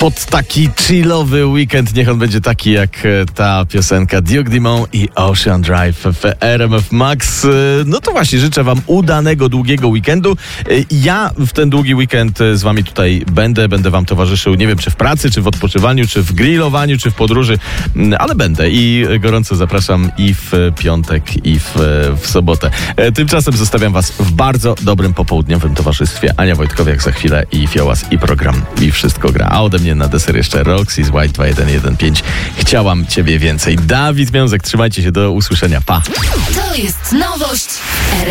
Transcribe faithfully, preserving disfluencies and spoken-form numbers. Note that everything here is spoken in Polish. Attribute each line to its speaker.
Speaker 1: pod taki chillowy weekend. Niech on będzie taki jak ta piosenka Duke Dumont i Ocean Drive w R M F Max. No to właśnie, życzę wam udanego, długiego weekendu. Ja w ten długi weekend z wami tutaj będę, będę wam towarzyszył, nie wiem czy w pracy, czy w odpoczywaniu, czy w grillowaniu, czy w podróży, ale będę i gorąco zapraszam i w piątek, i w, w sobotę. Tymczasem zostawiam was w bardzo dobrym popołudniowym towarzystwie. Ania Wojtkowiak za chwilę i Fiołas i program i wszystko gra. A ode mnie na deser jeszcze Roxy z White dwa jeden jeden pięć. Chciałam ciebie więcej. Dawid Miązek, trzymajcie się, do usłyszenia. Pa!
Speaker 2: To jest nowość.